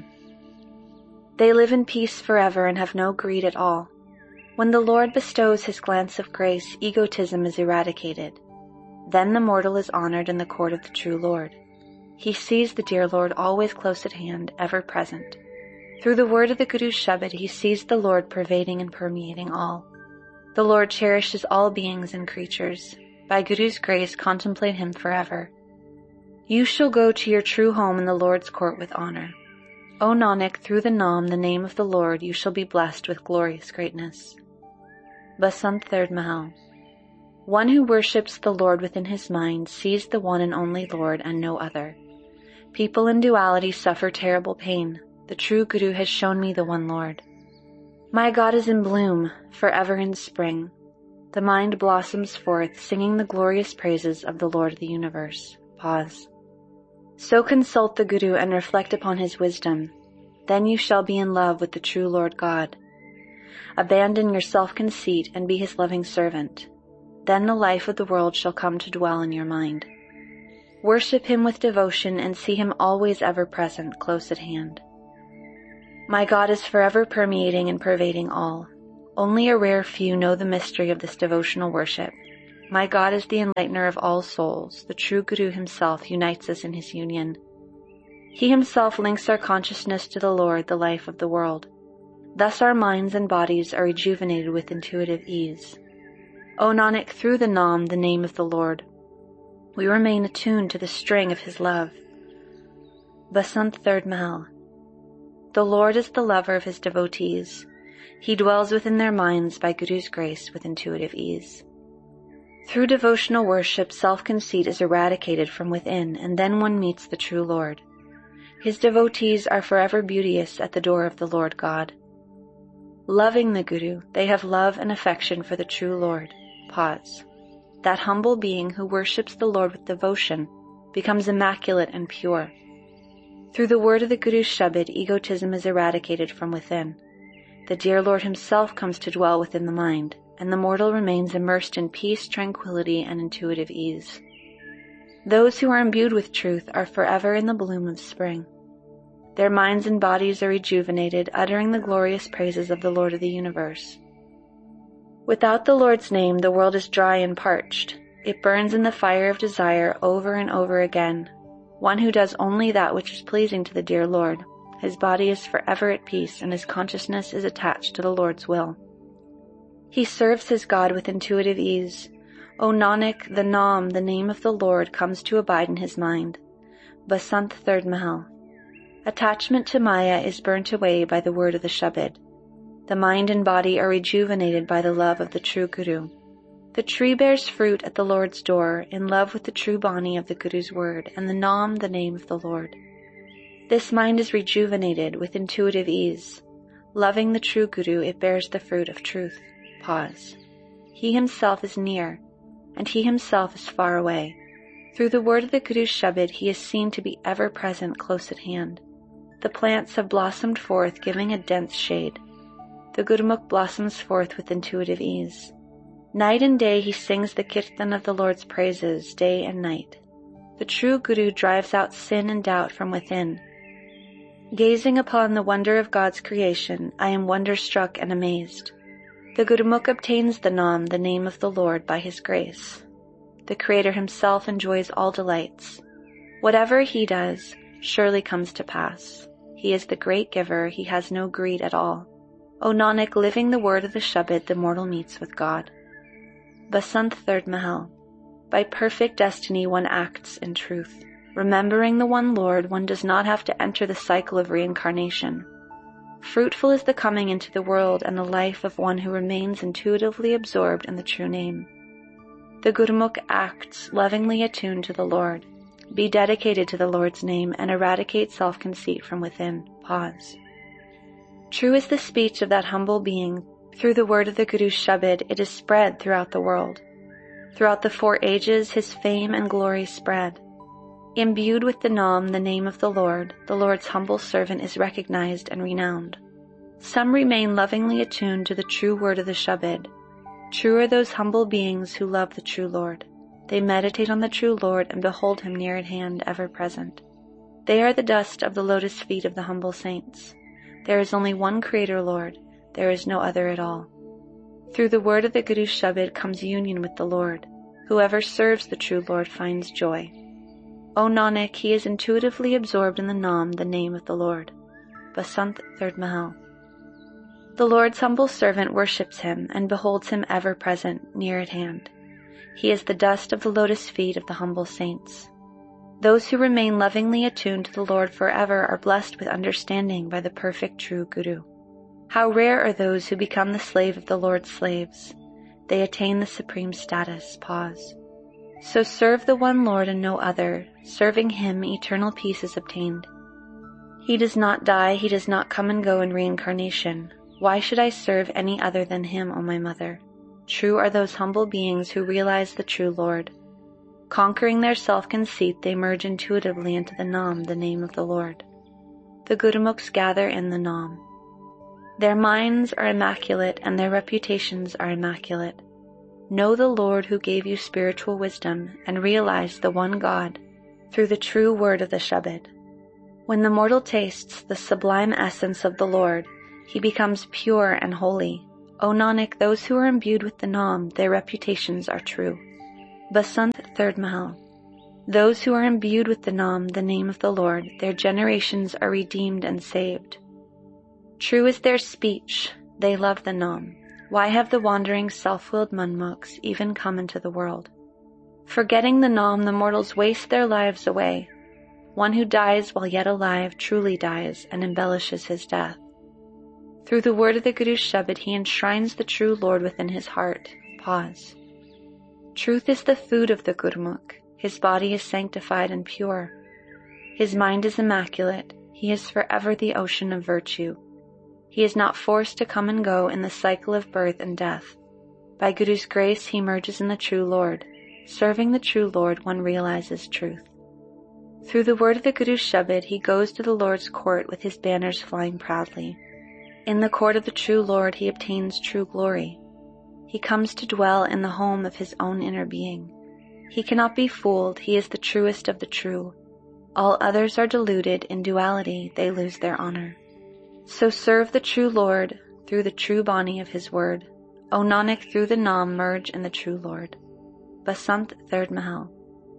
They live in peace forever and have no greed at all. When the Lord bestows his glance of grace, egotism is eradicated. Then the mortal is honored in the court of the true Lord. He sees the dear Lord always close at hand, ever present. Through the word of the Guru's Shabad, he sees the Lord pervading and permeating all. The Lord cherishes all beings and creatures. By Guru's grace, contemplate him forever. You shall go to your true home in the Lord's court with honor. O Nanak, through the Nam, the name of the Lord, you shall be blessed with glorious greatness. Basant, 3rd Mahal. One who worships the Lord within his mind sees the one and only Lord and no other. People in duality suffer terrible pain. The true Guru has shown me the one Lord. My God is in bloom, forever in spring. The mind blossoms forth, singing the glorious praises of the Lord of the universe. Pause. So consult the Guru and reflect upon his wisdom. Then you shall be in love with the true Lord God. Abandon your self-conceit and be his loving servant. Then the life of the world shall come to dwell in your mind. Worship him with devotion and see him always ever present, close at hand. My God is forever permeating and pervading all. Only a rare few know the mystery of this devotional worship. My God is the enlightener of all souls. The true Guru himself unites us in his union. He himself links our consciousness to the Lord, the life of the world. Thus our minds and bodies are rejuvenated with intuitive ease. O Nanak, through the Naam, the name of the Lord, we remain attuned to the string of his love. Basant Third Mahal. The Lord is the lover of his devotees. He dwells within their minds by Guru's grace with intuitive ease. Through devotional worship, self-conceit is eradicated from within, and then one meets the true Lord. His devotees are forever beauteous at the door of the Lord God. Loving the Guru, they have love and affection for the true Lord. Pause. That humble being who worships the Lord with devotion becomes immaculate and pure. Through the word of the Guru's Shabad, egotism is eradicated from within. The dear Lord himself comes to dwell within the mind, and the mortal remains immersed in peace, tranquility, and intuitive ease. Those who are imbued with truth are forever in the bloom of spring. Their minds and bodies are rejuvenated, uttering the glorious praises of the Lord of the universe. Without the Lord's name, the world is dry and parched. It burns in the fire of desire over and over again. One who does only that which is pleasing to the dear Lord, his body is forever at peace, and his consciousness is attached to the Lord's will. He serves his God with intuitive ease. O Nanak, the Naam, the name of the Lord, comes to abide in his mind. Basant Third Mahal. Attachment to Maya is burnt away by the word of the Shabad. The mind and body are rejuvenated by the love of the true Guru. The tree bears fruit at the Lord's door, in love with the true Bani of the Guru's word, and the Naam, the name of the Lord. This mind is rejuvenated with intuitive ease. Loving the true Guru, it bears the fruit of truth. Pause. He himself is near, and he himself is far away. Through the word of the Guru's Shabad, he is seen to be ever present close at hand. The plants have blossomed forth, giving a dense shade. The Gurmukh blossoms forth with intuitive ease. Night and day he sings the kirtan of the Lord's praises, day and night. The true Guru drives out sin and doubt from within. Gazing upon the wonder of God's creation, I am wonder-struck and amazed. The Gurmukh obtains the Naam, the name of the Lord, by his grace. The Creator himself enjoys all delights. Whatever he does surely comes to pass. He is the great giver, he has no greed at all. O Nanak, living the word of the Shabad, the mortal meets with God. Basant Third Mahal. By perfect destiny one acts in truth. Remembering the one Lord, one does not have to enter the cycle of reincarnation. Fruitful is the coming into the world and the life of one who remains intuitively absorbed in the true name. The Gurmukh acts, lovingly attuned to the Lord. Be dedicated to the Lord's name and eradicate self-conceit from within. Pause. True is the speech of that humble being. Through the word of the Guru's Shabad, it is spread throughout the world. Throughout the 4 ages, his fame and glory spread. Imbued with the Naam, the name of the Lord's humble servant is recognized and renowned. Some remain lovingly attuned to the true word of the Shabad. True are those humble beings who love the true Lord. They meditate on the true Lord and behold him near at hand, ever present. They are the dust of the lotus feet of the humble saints. There is only one Creator Lord. There is no other at all. Through the word of the Guru's Shabad comes union with the Lord. Whoever serves the true Lord finds joy. O Nanak, he is intuitively absorbed in the Naam, the name of the Lord. Basant Third Mahal. The Lord's humble servant worships him and beholds him ever present, near at hand. He is the dust of the lotus feet of the humble saints. Those who remain lovingly attuned to the Lord forever are blessed with understanding by the perfect true Guru. How rare are those who become the slave of the Lord's slaves. They attain the supreme status. Pause. So serve the one Lord and no other. Serving him, eternal peace is obtained. He does not die, he does not come and go in reincarnation. Why should I serve any other than him, O my mother? True are those humble beings who realize the true Lord. Conquering their self-conceit, they merge intuitively into the Naam, the name of the Lord. The Gurmukhs gather in the Naam. Their minds are immaculate and their reputations are immaculate. Know the Lord who gave you spiritual wisdom and realize the one God through the true word of the Shabad. When the mortal tastes the sublime essence of the Lord, he becomes pure and holy. O Nanak, those who are imbued with the Naam, their reputations are true. Basant, 3rd Mahal. Those who are imbued with the Naam, the name of the Lord, their generations are redeemed and saved. True is their speech, they love the Naam. Why have the wandering self-willed Manmukhs even come into the world? Forgetting the Naam, the mortals waste their lives away. One who dies while yet alive truly dies and embellishes his death. Through the word of the Guru's Shabad, he enshrines the true Lord within his heart. Pause. Truth is the food of the Gurmukh. His body is sanctified and pure. His mind is immaculate. He is forever the ocean of virtue. He is not forced to come and go in the cycle of birth and death. By Guru's grace, he merges in the true Lord. Serving the true Lord, one realizes truth. Through the word of the Guru's Shabad, he goes to the Lord's court with his banners flying proudly. In the court of the true Lord, he obtains true glory. He comes to dwell in the home of his own inner being. He cannot be fooled, he is the truest of the true. All others are deluded, in duality they lose their honor. So serve the true Lord through the true Bani of his word. O Nanak, through the Naam merge in the true Lord. Basant, 3rd Mahal.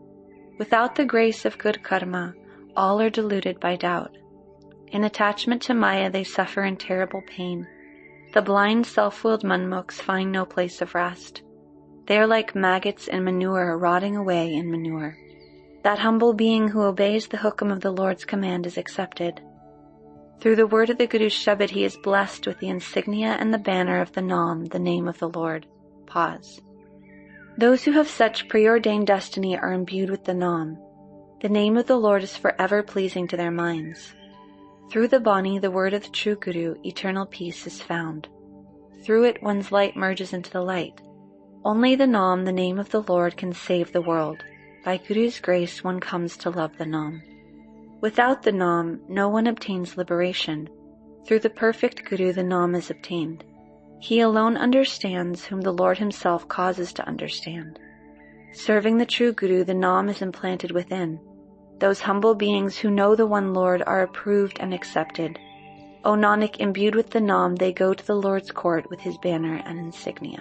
Without the grace of good karma, all are deluded by doubt. In attachment to Maya they suffer in terrible pain. The blind self-willed Manmukhs find no place of rest. They are like maggots in manure, rotting away in manure. That humble being who obeys the hukam of the Lord's command is accepted. Through the word of the Guru's Shabad, he is blessed with the insignia and the banner of the Naam, the name of the Lord. Pause. Those who have such preordained destiny are imbued with the Naam. The name of the Lord is forever pleasing to their minds. Through the Bani, the word of the true Guru, eternal peace is found. Through it, one's light merges into the light. Only the Naam, the name of the Lord, can save the world. By Guru's grace, one comes to love the Naam. Without the Naam, no one obtains liberation. Through the perfect Guru, the Naam is obtained. He alone understands whom the Lord himself causes to understand. Serving the true Guru, the Naam is implanted within. Those humble beings who know the one Lord are approved and accepted. O Nanak, imbued with the Naam, they go to the Lord's court with his banner and insignia.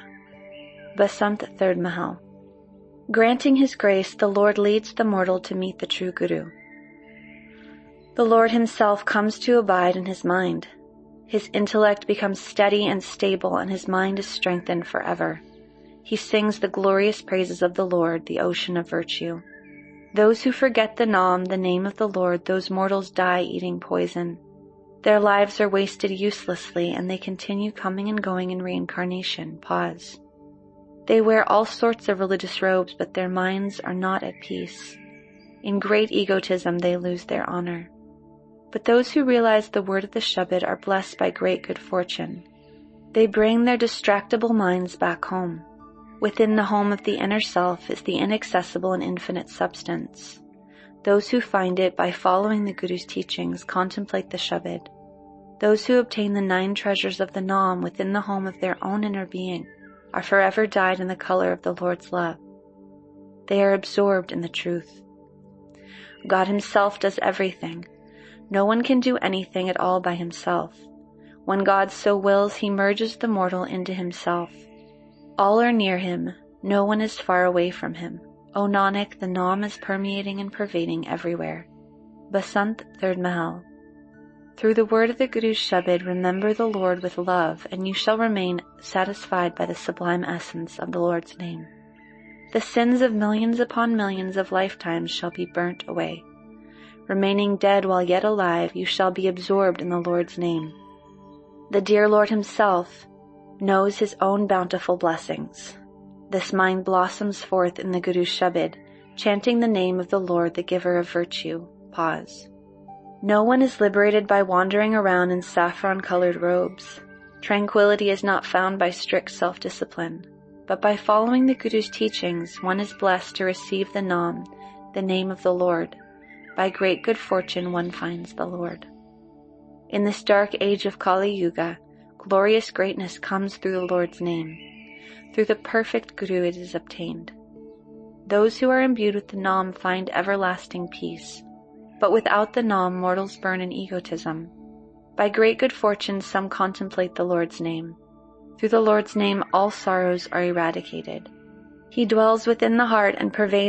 Basant, 3rd Mahal. Granting his grace, the Lord leads the mortal to meet the true Guru. The Lord himself comes to abide in his mind. His intellect becomes steady and stable, and his mind is strengthened forever. He sings the glorious praises of the Lord, the ocean of virtue. Those who forget the Naam, the name of the Lord, those mortals die eating poison. Their lives are wasted uselessly, and they continue coming and going in reincarnation. Pause. They wear all sorts of religious robes, but their minds are not at peace. In great egotism, they lose their honor. But those who realize the word of the Shabad are blessed by great good fortune. They bring their distractible minds back home. Within the home of the inner self is the inaccessible and infinite substance. Those who find it by following the Guru's teachings contemplate the Shabad. Those who obtain the 9 treasures of the Naam within the home of their own inner being are forever dyed in the color of the Lord's love. They are absorbed in the truth. God himself does everything. No one can do anything at all by himself. When God so wills, he merges the mortal into himself. All are near him. No one is far away from him. O Nanak, the Naam is permeating and pervading everywhere. Basant, 3rd Mahal. Through the word of the Guru's Shabad, remember the Lord with love, and you shall remain satisfied by the sublime essence of the Lord's name. The sins of millions upon millions of lifetimes shall be burnt away. Remaining dead while yet alive, you shall be absorbed in the Lord's name. The dear Lord himself knows his own bountiful blessings. This mind blossoms forth in the Guru's Shabad, chanting the name of the Lord, the giver of virtue. Pause. No one is liberated by wandering around in saffron-colored robes. Tranquility is not found by strict self-discipline, but by following the Guru's teachings, one is blessed to receive the Naam, the name of the Lord. By great good fortune, one finds the Lord. In this dark age of Kali Yuga, glorious greatness comes through the Lord's name. Through the perfect Guru it is obtained. Those who are imbued with the Naam find everlasting peace. But without the Nam, mortals burn in egotism. By great good fortune some contemplate the Lord's name. Through the Lord's name all sorrows are eradicated. He dwells within the heart and pervades